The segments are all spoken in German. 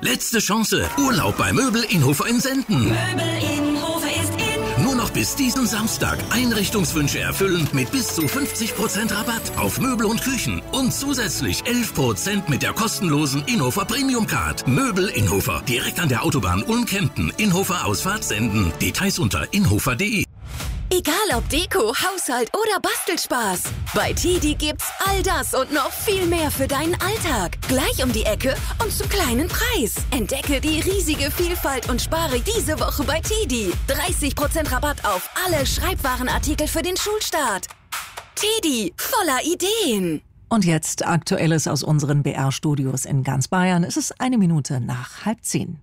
Letzte Chance. Urlaub bei Möbel Inhofer in Senden. Möbel Inhofer ist in. Nur noch bis diesen Samstag. Einrichtungswünsche erfüllen mit bis zu 50% Rabatt auf Möbel und Küchen. Und zusätzlich 11% mit der kostenlosen Inhofer Premium Card. Möbel Inhofer. Direkt an der Autobahn Ulm-Kempten. Inhofer Ausfahrt Senden. Details unter inhofer.de. Egal ob Deko, Haushalt oder Bastelspaß. Bei TEDi gibt's all das und noch viel mehr für deinen Alltag. Gleich um die Ecke und zum kleinen Preis. Entdecke die riesige Vielfalt und spare diese Woche bei TEDi. 30% Rabatt auf alle Schreibwarenartikel für den Schulstart. TEDi, voller Ideen. Und jetzt Aktuelles aus unseren BR-Studios in ganz Bayern. Es ist 9:01.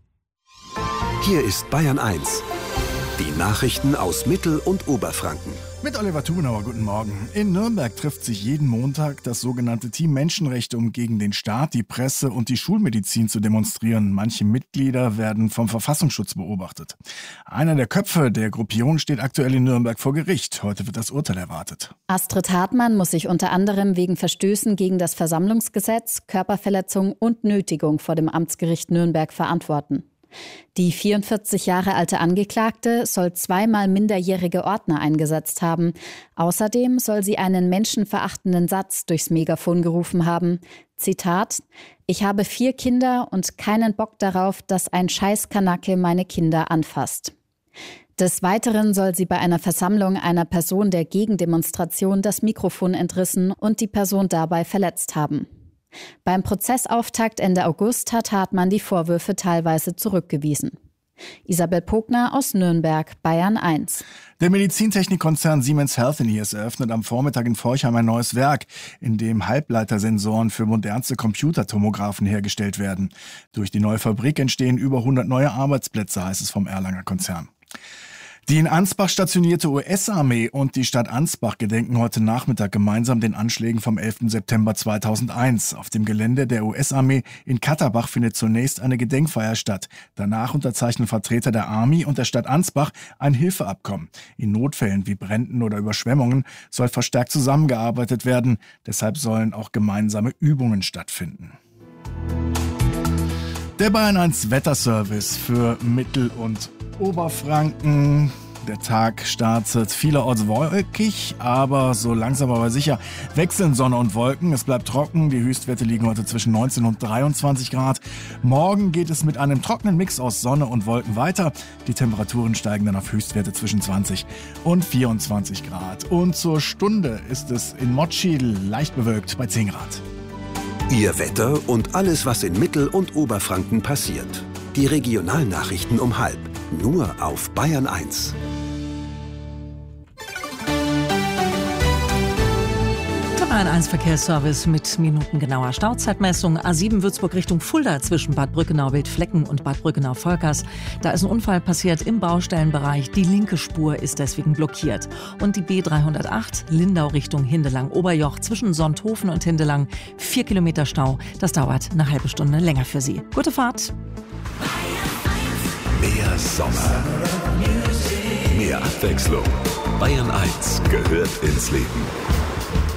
Hier ist Bayern 1. Die Nachrichten aus Mittel- und Oberfranken. Mit Oliver Thunauer, guten Morgen. In Nürnberg trifft sich jeden Montag das sogenannte Team Menschenrechte, um gegen den Staat, die Presse und die Schulmedizin zu demonstrieren. Manche Mitglieder werden vom Verfassungsschutz beobachtet. Einer der Köpfe der Gruppierung steht aktuell in Nürnberg vor Gericht. Heute wird das Urteil erwartet. Astrid Hartmann muss sich unter anderem wegen Verstößen gegen das Versammlungsgesetz, Körperverletzung und Nötigung vor dem Amtsgericht Nürnberg verantworten. Die 44 Jahre alte Angeklagte soll 2-mal minderjährige Ordner eingesetzt haben. Außerdem soll sie einen menschenverachtenden Satz durchs Megafon gerufen haben. Zitat: Ich habe 4 Kinder und keinen Bock darauf, dass ein Scheißkanacke meine Kinder anfasst. Des Weiteren soll sie bei einer Versammlung einer Person der Gegendemonstration das Mikrofon entrissen und die Person dabei verletzt haben. Beim Prozessauftakt Ende August hat Hartmann die Vorwürfe teilweise zurückgewiesen. Isabel Pogner aus Nürnberg, Bayern 1. Der Medizintechnikkonzern Siemens Healthineers eröffnet am Vormittag in Forchheim ein neues Werk, in dem Halbleitersensoren für modernste Computertomographen hergestellt werden. Durch die neue Fabrik entstehen über 100 neue Arbeitsplätze, heißt es vom Erlanger Konzern. Die in Ansbach stationierte US-Armee und die Stadt Ansbach gedenken heute Nachmittag gemeinsam den Anschlägen vom 11. September 2001. Auf dem Gelände der US-Armee in Katterbach findet zunächst eine Gedenkfeier statt. Danach unterzeichnen Vertreter der Army und der Stadt Ansbach ein Hilfeabkommen. In Notfällen wie Bränden oder Überschwemmungen soll verstärkt zusammengearbeitet werden. Deshalb sollen auch gemeinsame Übungen stattfinden. Der Bayern 1 Wetterservice für Mittel- und Oberfranken. Der Tag startet vielerorts wolkig, aber so langsam aber sicher wechseln Sonne und Wolken. Es bleibt trocken, die Höchstwerte liegen heute zwischen 19 und 23 Grad. Morgen geht es mit einem trockenen Mix aus Sonne und Wolken weiter. Die Temperaturen steigen dann auf Höchstwerte zwischen 20 und 24 Grad. Und zur Stunde ist es in Motschiedl leicht bewölkt bei 10 Grad. Ihr Wetter und alles, was in Mittel- und Oberfranken passiert. Die Regionalnachrichten um 12:30. Nur auf Bayern 1. Der Bayern 1 Verkehrsservice mit minutengenauer Stauzeitmessung. A7 Würzburg Richtung Fulda zwischen Bad Brückenau-Wildflecken und Bad Brückenau-Volkers. Da ist ein Unfall passiert im Baustellenbereich. Die linke Spur ist deswegen blockiert. Und die B308 Lindau Richtung Hindelang-Oberjoch zwischen Sonthofen und Hindelang. 4 Kilometer Stau. Das dauert eine halbe Stunde länger für Sie. Gute Fahrt. Mehr Sommer. Mehr Abwechslung. Bayern 1 gehört ins Leben.